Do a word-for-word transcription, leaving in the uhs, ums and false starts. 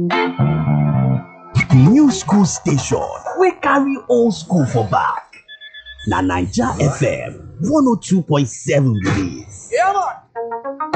New school station wey carry old school for back. Na Naija F M one oh two point seven be dis. Yeah, man.